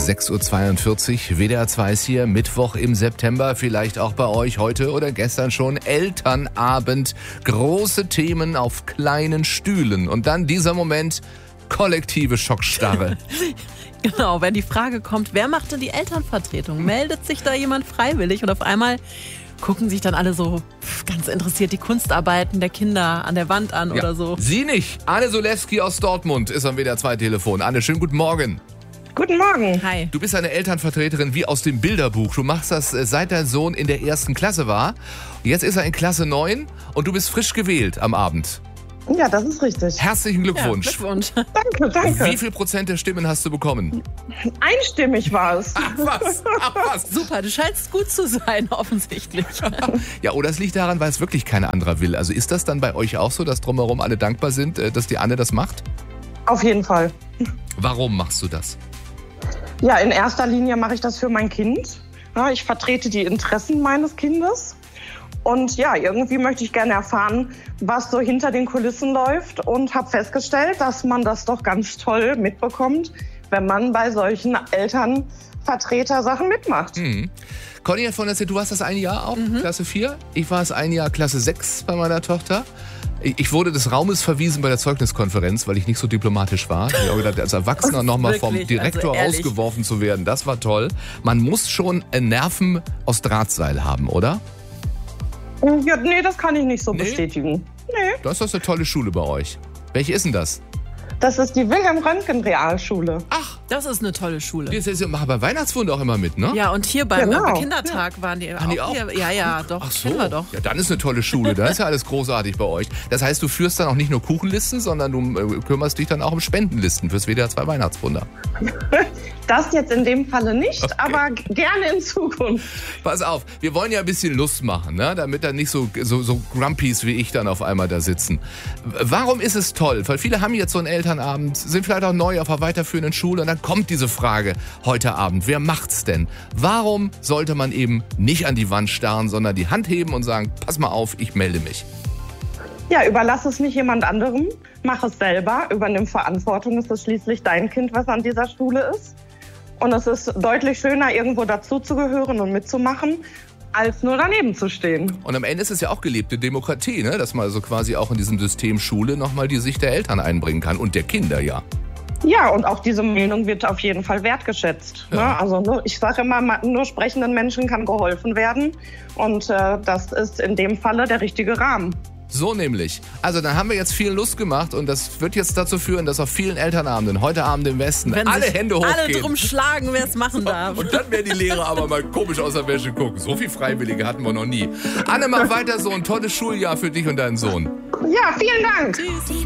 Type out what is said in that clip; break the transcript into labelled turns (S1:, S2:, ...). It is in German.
S1: 6.42 Uhr, WDR 2 ist hier, Mittwoch im September, vielleicht auch bei euch heute oder gestern schon, Elternabend, große Themen auf kleinen Stühlen und dann dieser Moment, kollektive Schockstarre.
S2: Genau, wenn die Frage kommt, wer macht denn die Elternvertretung? Meldet sich da jemand freiwillig und auf einmal gucken sich dann alle so ganz interessiert die Kunstarbeiten der Kinder an der Wand an oder so.
S1: Sie nicht. Anne Solewski aus Dortmund ist am WDR 2 Telefon. Anne, schönen guten Morgen.
S3: Guten Morgen.
S2: Hi.
S1: Du bist eine Elternvertreterin wie aus dem Bilderbuch. Du machst das, seit dein Sohn in der 1. Klasse war. Jetzt ist er in Klasse 9 und du bist frisch gewählt am Abend.
S3: Ja, das ist richtig.
S1: Herzlichen Glückwunsch.
S2: Ja, Glückwunsch.
S3: Danke.
S1: Wie viel Prozent der Stimmen hast du bekommen?
S3: Einstimmig war es.
S1: Ach was.
S2: Super, du scheinst gut zu sein, offensichtlich.
S1: Ja, oder es liegt daran, weil es wirklich keiner anderer will. Also ist das dann bei euch auch so, dass drumherum alle dankbar sind, dass die Anne das macht?
S3: Auf jeden Fall.
S1: Warum machst du das?
S3: Ja, in erster Linie mache ich das für mein Kind. Ja, ich vertrete die Interessen meines Kindes. Und ja, irgendwie möchte ich gerne erfahren, was so hinter den Kulissen läuft und habe festgestellt, dass man das doch ganz toll mitbekommt, wenn man bei solchen Elternvertreter-Sachen mitmacht.
S1: Conny hat vorhin erzählt, du warst das ein Jahr auch, Klasse 4. Ich war es ein Jahr Klasse 6 bei meiner Tochter. Ich wurde des Raumes verwiesen bei der Zeugniskonferenz, weil ich nicht so diplomatisch war. Ich habe gedacht, als Erwachsener nochmal vom Direktor rausgeworfen zu werden, das war toll. Man muss schon Nerven aus Drahtseil haben, oder?
S3: Ja, nee, das kann ich nicht so bestätigen. Nee.
S1: Das ist eine tolle Schule bei euch. Welche ist denn das?
S3: Das ist die Wilhelm-Röntgen-Realschule.
S1: Ach,
S2: Das ist eine tolle Schule.
S1: die machen bei Weihnachtswunder auch immer mit, ne?
S2: Ja, und hier beim
S3: Genau.
S2: Kindertag waren die
S1: die auch?
S2: hier. Ja, doch,
S1: Ach so.
S2: kennen wir doch.
S1: Ja, dann ist eine tolle Schule. Da ist ja alles großartig bei euch. Das heißt, du führst dann auch nicht nur Kuchenlisten, sondern du kümmerst dich dann auch um Spendenlisten fürs WDR 2 Weihnachtswunder.
S3: Das jetzt in dem Falle nicht,
S1: Okay.
S3: aber gerne in Zukunft.
S1: Pass auf, wir wollen ja ein bisschen Lust machen, ne? Damit dann nicht so Grumpies wie ich dann auf einmal da sitzen. Warum ist es toll? Weil viele haben jetzt so einen Elternabend, sind vielleicht auch neu auf einer weiterführenden Schule und dann kommt diese Frage heute Abend, wer macht's denn? Warum sollte man eben nicht an die Wand starren, sondern die Hand heben und sagen, pass mal auf, ich melde mich?
S3: Ja, überlass es nicht jemand anderem, mach es selber, übernimm Verantwortung. Es ist schließlich dein Kind, was an dieser Schule ist. Und es ist deutlich schöner, irgendwo dazuzugehören und mitzumachen, als nur daneben zu stehen.
S1: Und am Ende ist es ja auch gelebte Demokratie, ne? Dass man also quasi auch in diesem System Schule nochmal die Sicht der Eltern einbringen kann und der Kinder, ja.
S3: Ja, und auch diese Meinung wird auf jeden Fall wertgeschätzt.
S1: Ja.
S3: Ne? Also ich sage immer, nur sprechenden Menschen kann geholfen werden. Und das ist in dem Falle der richtige Rahmen.
S1: So nämlich. Also dann haben wir jetzt viel Lust gemacht und das wird jetzt dazu führen, dass auf vielen Elternabenden, heute Abend im Westen,
S2: Wenn
S1: alle
S2: sich
S1: Hände hochgehen.
S2: alle drum schlagen, wer es machen darf.
S1: Und dann werden die Lehrer aber mal komisch aus der Wäsche gucken. So viel Freiwillige hatten wir noch nie. Anne, mach weiter so. Ein tolles Schuljahr für dich und deinen Sohn.
S3: Ja, vielen Dank.
S2: Tschüss.